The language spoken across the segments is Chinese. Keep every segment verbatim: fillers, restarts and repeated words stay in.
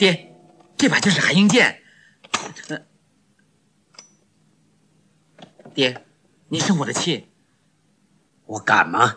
爹，这把就是海鹰剑。呃、爹，您生我的气， 我敢吗？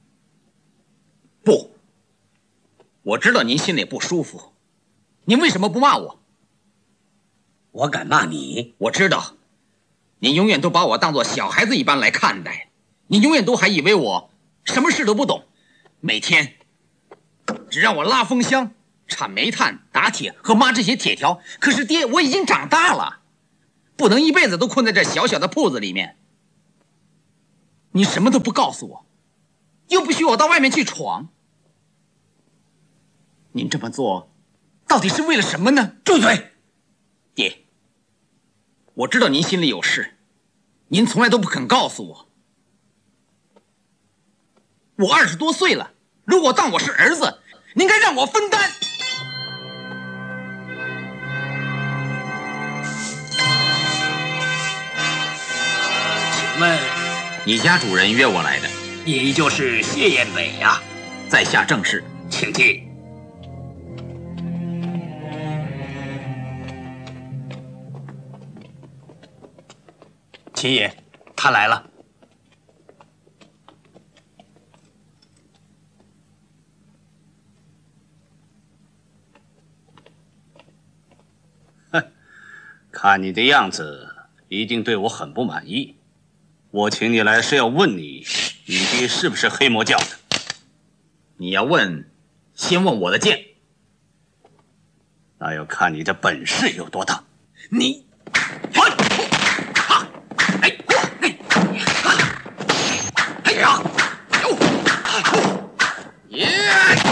不。我知道您心里不舒服，您为什么不骂我？ 我敢骂你？ 我知道，您永远都把我当作小孩子一般来看待，你永远都还以为我什么事都不懂，每天只让我拉风箱、铲煤炭、打铁和抹这些铁条。可是爹，我已经长大了，不能一辈子都困在这小小的铺子里面。你什么都不告诉我，又不许我到外面去闯。您这么做，到底是为了什么呢？ 住嘴！ 爹，我知道您心里有事，您从来都不肯告诉我。我二十多岁了，如果当我是儿子，您该让我分担。 请问， 你家主人约我来的， 你就是谢彦伟呀？ 在下正是， 请进。秦爷，他来了。 哼，看你的样子，一定对我很不满意。我请你来是要问你，你爹是不是黑魔教的？ 你要问，先问我的剑。 那要看你的本事有多大。 你，哎呀，耶！